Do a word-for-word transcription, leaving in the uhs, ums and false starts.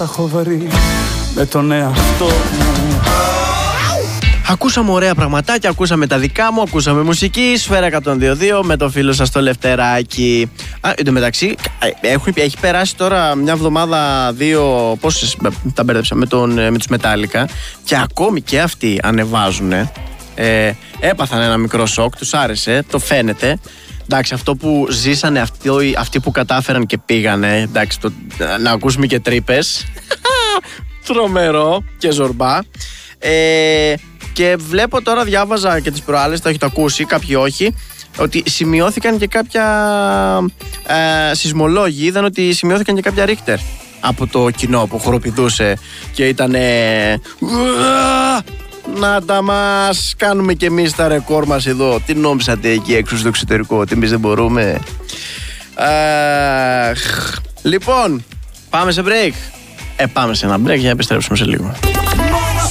τα έχω βρει με τον εαυτό μου. Ακούσαμε ωραία πραγματάκια, ακούσαμε τα δικά μου, ακούσαμε μουσική. Σφαίρα εκατόν δύο δύο με το φίλο σας το Λευτεράκι. Α, εν τω μεταξύ, έχει, έχει περάσει τώρα μια εβδομάδα, δύο. Πόσες τα μπέρδεψα με, τον, με τους Metallica. Και ακόμη και αυτοί ανεβάζουν. Ε, έπαθαν ένα μικρό σοκ, τους άρεσε, το φαίνεται. Εντάξει, αυτό που ζήσανε αυτοί, αυτοί που κατάφεραν και πήγανε. Εντάξει, το, να ακούσουμε και τρύπες. Τρομερό και ζορμπά. Ε, και βλέπω τώρα, διάβαζα και τις προάλλες, το έχετε ακούσει, κάποιοι όχι, ότι σημειώθηκαν και κάποια ε, σεισμολόγοι, είδαν ότι σημειώθηκαν και κάποια ρίχτερ από το κοινό που χοροπηδούσε και ήταν να τα μας κάνουμε κι εμείς τα ρεκόρ μας εδώ. Τι νόμισατε εκεί έξω στο εξωτερικό, ότι εμείς δεν μπορούμε? ε, Λοιπόν, πάμε σε break. Ε, πάμε σε ένα break για να επιστρέψουμε σε λίγο.